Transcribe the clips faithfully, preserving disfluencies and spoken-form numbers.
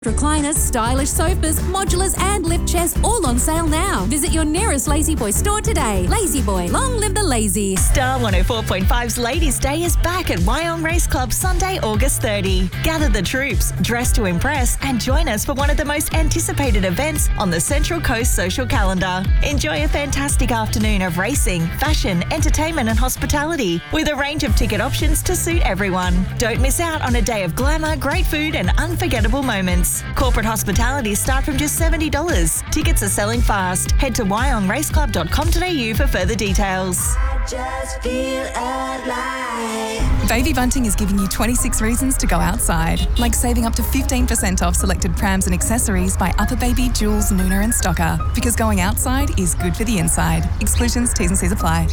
Recliners, stylish sofas, modulars and lift chairs all on sale now. Visit your nearest Lazy Boy store today. Lazy Boy, long live the lazy. Star one oh four point five's Ladies' Day is back at Wyong Race Club Sunday, August thirtieth. Gather the troops, dress to impress and join us for one of the most anticipated events on the Central Coast social calendar. Enjoy a fantastic afternoon of racing, fashion, entertainment and hospitality with a range of ticket options to suit everyone. Don't miss out on a day of glamour, great food and unforgettable moments. Corporate hospitality start from just seventy dollars. Tickets are selling fast. Head to wyong race club dot com dot a u for further details. I just feel alive. Baby Bunting is giving you twenty-six reasons to go outside, like saving up to fifteen percent off selected prams and accessories by Upper Baby, Jules, Nooner and Stocker. Because going outside is good for the inside. Exclusions, T's and C's apply.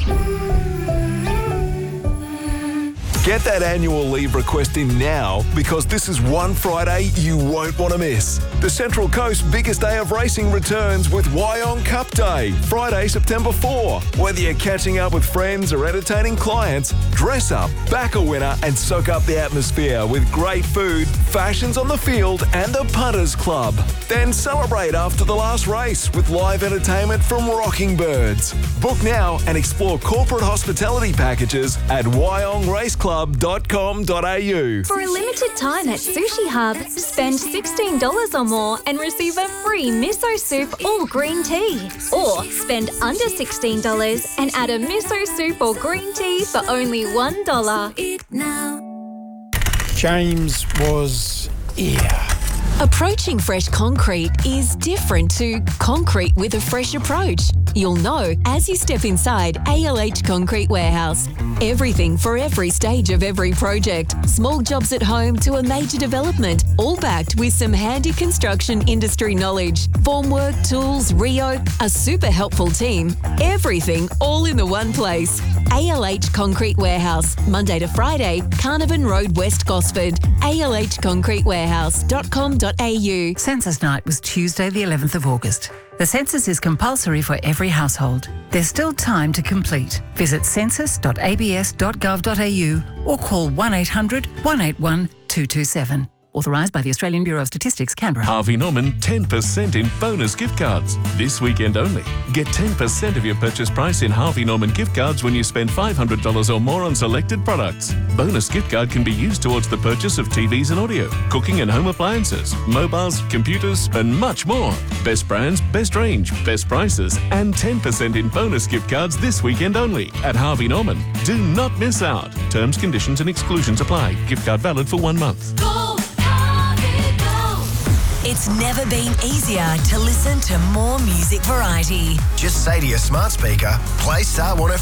Get that annual leave request in now because this is one Friday you won't want to miss. The Central Coast's biggest day of racing returns with Wyong Cup Day, Friday, September fourth. Whether you're catching up with friends or entertaining clients, dress up, back a winner and soak up the atmosphere with great food, fashions on the field and the Punters Club. Then celebrate after the last race with live entertainment from Rocking Birds. Book now and explore corporate hospitality packages at wyong race club dot com dot a u. For a limited time at Sushi Hub, spend sixteen dollars or more and receive a free miso soup or green tea. Or spend under sixteen dollars and add a miso soup or green tea for only one dollar. James was, yeah. Approaching fresh concrete is different to concrete with a fresh approach. You'll know as you step inside A L H Concrete Warehouse. Everything for every stage of every project. Small jobs at home to a major development, all backed with some handy construction industry knowledge. Formwork, tools, Rio, a super helpful team. Everything all in the one place. A L H Concrete Warehouse, Monday to Friday, Carnarvon Road, West Gosford. A L H concrete warehouse dot com dot a u. Census night was Tuesday the eleventh of August. The census is compulsory for every household. There's still time to complete. Visit census dot a b s dot gov dot a u or call one eight hundred, one eight one, two two seven. Authorised by the Australian Bureau of Statistics, Canberra. Harvey Norman ten percent in bonus gift cards. This weekend only. Get ten percent of your purchase price in Harvey Norman gift cards when you spend five hundred dollars or more on selected products. Bonus gift card can be used towards the purchase of T Vs and audio, cooking and home appliances, mobiles, computers and much more. Best brands, best range, best prices and ten percent in bonus gift cards this weekend only at Harvey Norman. Do not miss out. Terms, conditions and exclusions apply. Gift card valid for one month. Go! It's never been easier to listen to more music variety. Just say to your smart speaker, play Star one oh